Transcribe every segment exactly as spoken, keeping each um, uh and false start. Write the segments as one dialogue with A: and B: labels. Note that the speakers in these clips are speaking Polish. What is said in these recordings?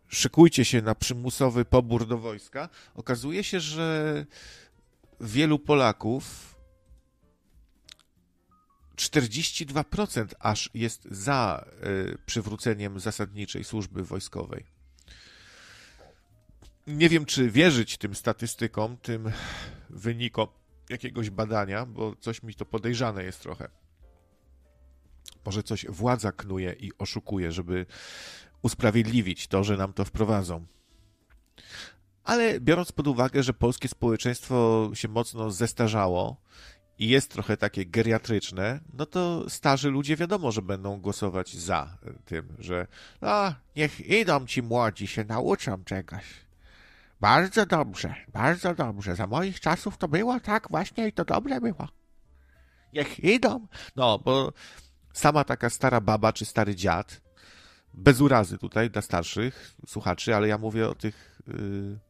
A: szykujcie się na przymusowy pobór do wojska, okazuje się, że wielu Polaków, czterdzieści dwa procent aż jest za y, przywróceniem zasadniczej służby wojskowej. Nie wiem, czy wierzyć tym statystykom, tym wynikom jakiegoś badania, bo coś mi to podejrzane jest trochę. Może coś władza knuje i oszukuje, żeby usprawiedliwić to, że nam to wprowadzą. Ale biorąc pod uwagę, że polskie społeczeństwo się mocno zestarzało i jest trochę takie geriatryczne, no to starzy ludzie wiadomo, że będą głosować za tym, że a, niech idą ci młodzi, się nauczą czegoś. Bardzo dobrze, bardzo dobrze. Za moich czasów to było tak właśnie i to dobre było. Niech idą. No, bo sama taka stara baba czy stary dziad, bez urazy tutaj dla starszych słuchaczy, ale ja mówię o tych, yy,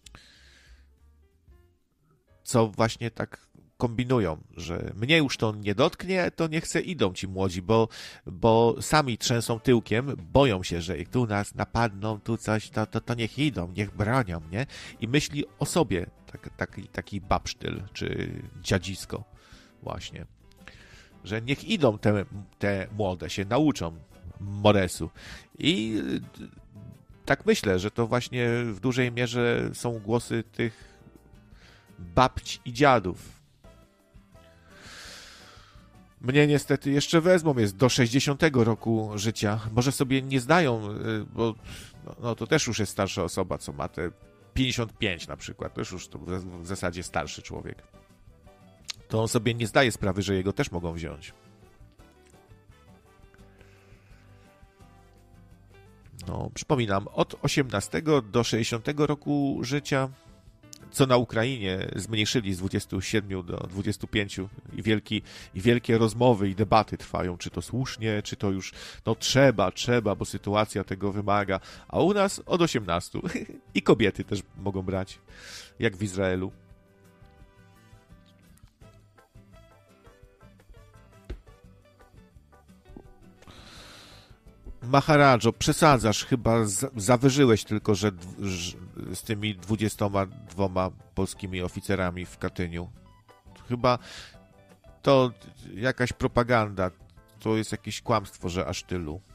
A: co właśnie tak kombinują, że mnie już to nie dotknie, to niech se idą ci młodzi, bo, bo sami trzęsą tyłkiem, boją się, że jak tu nas napadną, tu coś, to, to, to niech idą, niech bronią, nie? I myśli o sobie tak, taki, taki babsztyl, czy dziadzisko właśnie, że niech idą te, te młode, się nauczą moresu. I tak myślę, że to właśnie w dużej mierze są głosy tych babć i dziadów. Mnie niestety jeszcze wezmą, jest do sześćdziesiątego roku życia. Może sobie nie zdają, bo no, to też już jest starsza osoba, co ma te pięćdziesiąt pięć na przykład. To już to w zasadzie starszy człowiek. To on sobie nie zdaje sprawy, że jego też mogą wziąć. No, przypominam, od osiemnastego do sześćdziesiątego roku życia, co na Ukrainie zmniejszyli z dwudziestu siedmiu do dwudziestu pięciu i, wielki, i wielkie rozmowy i debaty trwają, czy to słusznie, czy to już no trzeba, trzeba, bo sytuacja tego wymaga, a u nas od osiemnastu i kobiety też mogą brać, jak w Izraelu. Maharadżo, przesadzasz, chyba zawyżyłeś tylko, że z tymi dwudziestoma dwoma polskimi oficerami w Katyniu. Chyba to jakaś propaganda, to jest jakieś kłamstwo, że aż tylu.